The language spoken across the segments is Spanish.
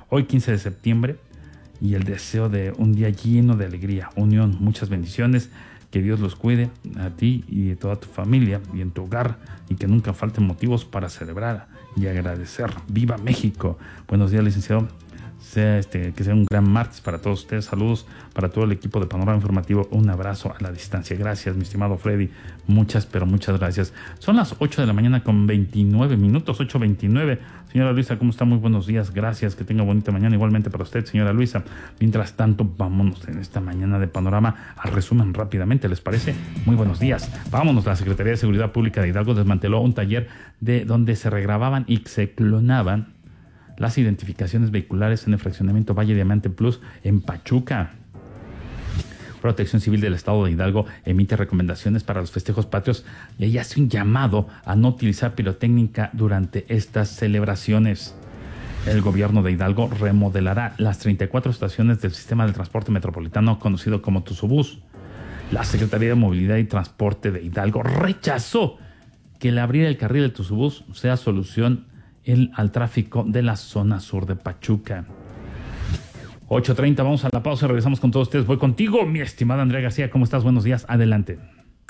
hoy 15 de septiembre, y el deseo de un día lleno de alegría, unión, muchas bendiciones. Que Dios los cuide a ti y a toda tu familia y en tu hogar, y que nunca falten motivos para celebrar y agradecer. ¡Viva México! Buenos días, licenciado. Que sea un gran martes para todos ustedes. Saludos para todo el equipo de Panorama Informativo. Un abrazo a la distancia. Gracias, mi estimado Freddy. Muchas gracias. Son las 8 de la mañana con 29 minutos, 8:29. Señora Luisa, ¿cómo está? Muy buenos días. Gracias. Que tenga bonita mañana. Igualmente para usted, señora Luisa. Mientras tanto, vámonos en esta mañana de Panorama al resumen rápidamente. ¿Les parece? Muy buenos días. Vámonos. La Secretaría de Seguridad Pública de Hidalgo desmanteló un taller donde se regrababan y se clonaban las identificaciones vehiculares en el fraccionamiento Valle Diamante Plus en Pachuca. Protección Civil del Estado de Hidalgo emite recomendaciones para los festejos patrios y ahí hace un llamado a no utilizar pirotécnica durante estas celebraciones. El gobierno de Hidalgo remodelará las 34 estaciones del sistema de transporte metropolitano conocido como Tuzubús. La Secretaría de Movilidad y Transporte de Hidalgo rechazó que el abrir el carril del Tuzubús sea solución al tráfico de la zona sur de Pachuca. 8:30, vamos a la pausa, regresamos con todos ustedes. Voy contigo, mi estimada Andrea García. ¿Cómo estás? Buenos días, adelante.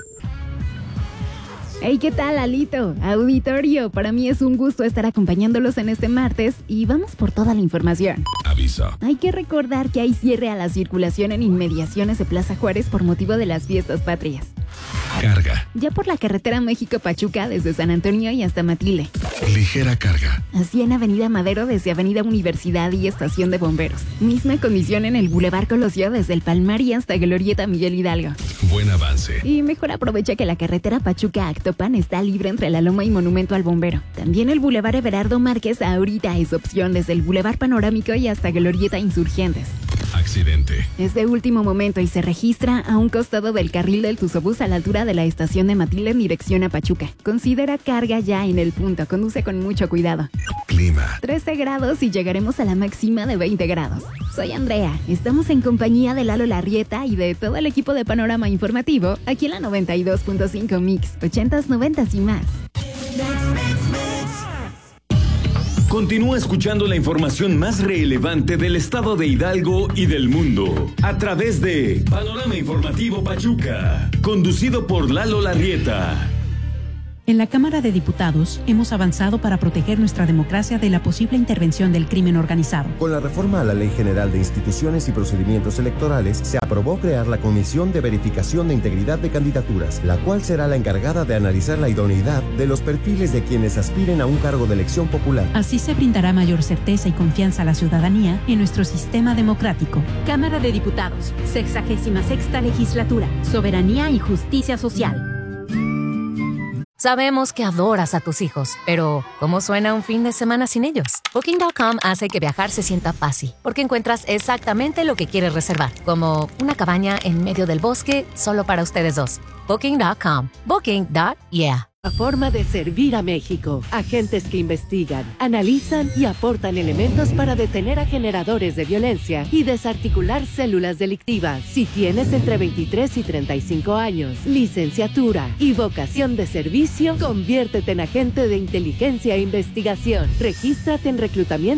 Hey, ¿qué tal, Alito? Auditorio, para mí es un gusto estar acompañándolos en este martes y vamos por toda la información. Aviso. Hay que recordar que hay cierre a la circulación en inmediaciones de Plaza Juárez por motivo de las fiestas patrias. Carga. Ya por la carretera México-Pachuca desde San Antonio y hasta Matilde. Ligera carga. Así en Avenida Madero desde Avenida Universidad y Estación de Bomberos. Misma condición en el Boulevard Colosio desde el Palmar y hasta Glorieta Miguel Hidalgo. Buen avance. Y mejor aprovecha que la carretera Pachuca-Actopan está libre entre La Loma y Monumento al Bombero. También el Boulevard Everardo Márquez ahorita es opción desde el Boulevard Panorámico y hasta Glorieta Insurgentes. Accidente. Es de último momento y se registra a un costado del carril del Tuzobús a la altura de la estación de Matilde en dirección a Pachuca. Considera carga ya en el punto. Conduce con mucho cuidado. Clima. 13 grados y llegaremos a la máxima de 20 grados. Soy Andrea. Estamos en compañía de Lalo Larrieta y de todo el equipo de Panorama Informativo aquí en la 92.5 Mix. 80s, 90s y más. Continúa escuchando la información más relevante del estado de Hidalgo y del mundo a través de Panorama Informativo Pachuca, conducido por Lalo Larrieta. En la Cámara de Diputados hemos avanzado para proteger nuestra democracia de la posible intervención del crimen organizado. Con la reforma a la Ley General de Instituciones y Procedimientos Electorales, se aprobó crear la Comisión de Verificación de Integridad de Candidaturas, la cual será la encargada de analizar la idoneidad de los perfiles de quienes aspiren a un cargo de elección popular. Así se brindará mayor certeza y confianza a la ciudadanía en nuestro sistema democrático. Cámara de Diputados, 66ª Legislatura, Soberanía y Justicia Social. Sabemos que adoras a tus hijos, pero ¿cómo suena un fin de semana sin ellos? Booking.com hace que viajar se sienta fácil, porque encuentras exactamente lo que quieres reservar, como una cabaña en medio del bosque solo para ustedes dos. Booking.com. Booking.yeah. La forma de servir a México. Agentes que investigan, analizan y aportan elementos para detener a generadores de violencia y desarticular células delictivas. Si tienes entre 23 y 35 años, licenciatura y vocación de servicio, conviértete en agente de inteligencia e investigación. Regístrate en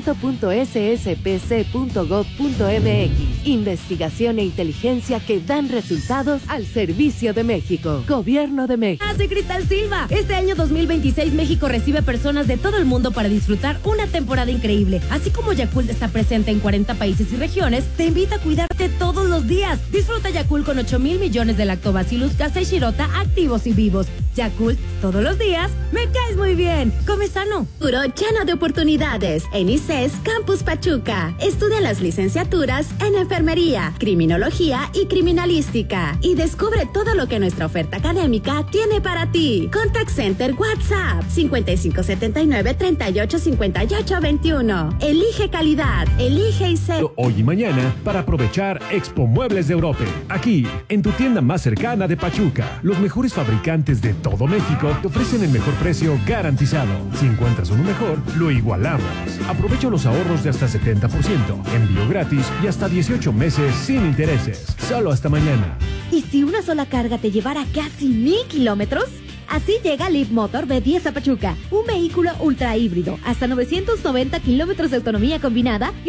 reclutamiento.sspc.gov.mx. Investigación e inteligencia que dan resultados al servicio de México. Gobierno de México. Soy Cristal Silva. Este año 2026 México recibe personas de todo el mundo para disfrutar una temporada increíble. Así como Yakult está presente en 40 países y regiones, te invita a cuidarte todos los días. Disfruta Yakult con 8,000 millones de lactobacillus casei shirota activos y vivos. Yakult, todos los días, me caes muy bien. Come sano. Futuro lleno de oportunidades. En ICES Campus Pachuca. Estudia las licenciaturas en Enfermería, Criminología y Criminalística. Y descubre todo lo que nuestra oferta académica tiene para ti. Contact Center WhatsApp 5579-385821. Elige calidad. Elige ICES. Hoy y mañana para aprovechar Expo Muebles de Europa. Aquí, en tu tienda más cercana de Pachuca. Los mejores fabricantes de todo México te ofrecen el mejor precio garantizado. Si encuentras uno mejor, lo igualamos. Aprovecha los ahorros de hasta 70%, envío gratis y hasta 18 meses sin intereses. Solo hasta mañana. ¿Y si una sola carga te llevara casi 1,000 kilómetros? Así llega Leap Motor B10 a Pachuca, un vehículo ultra híbrido, hasta 990 kilómetros de autonomía combinada